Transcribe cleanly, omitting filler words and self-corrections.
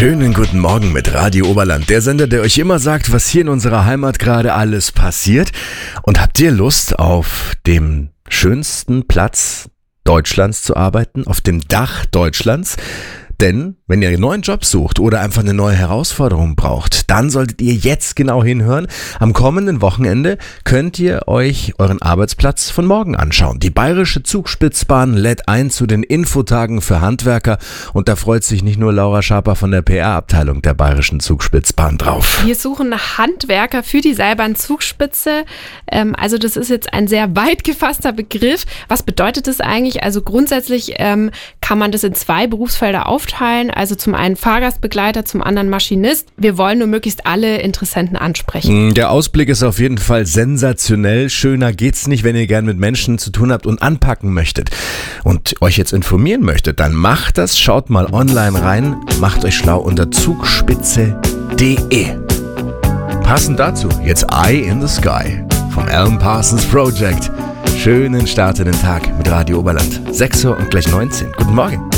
Schönen guten Morgen mit Radio Oberland, der Sender, der euch immer sagt, was hier in unserer Heimat gerade alles passiert. Und habt ihr Lust, auf dem schönsten Platz Deutschlands zu arbeiten, auf dem Dach Deutschlands? Denn wenn ihr einen neuen Job sucht oder einfach eine neue Herausforderung braucht, dann solltet ihr jetzt genau hinhören. Am kommenden Wochenende könnt ihr euch euren Arbeitsplatz von morgen anschauen. Die Bayerische Zugspitzbahn lädt ein zu den Infotagen für Handwerker und da freut sich nicht nur Laura Schaper von der PR-Abteilung der Bayerischen Zugspitzbahn drauf. Wir suchen Handwerker für die Seilbahn-Zugspitze. Also das ist jetzt ein sehr weit gefasster Begriff. Was bedeutet das eigentlich? Also grundsätzlich kann man das in zwei Berufsfelder aufteilen. Also zum einen Fahrgastbegleiter, zum anderen Maschinist. Wir wollen nur möglichst alle Interessenten ansprechen. Der Ausblick ist auf jeden Fall sensationell. Schöner geht's nicht, wenn ihr gern mit Menschen zu tun habt und anpacken möchtet und euch jetzt informieren möchtet, dann macht das, schaut mal online rein, macht euch schlau unter zugspitze.de. Passend dazu jetzt Eye in the Sky vom Alan Parsons Project. Schönen Start in den Tag mit Radio Oberland. 6 Uhr und gleich 19. Guten Morgen.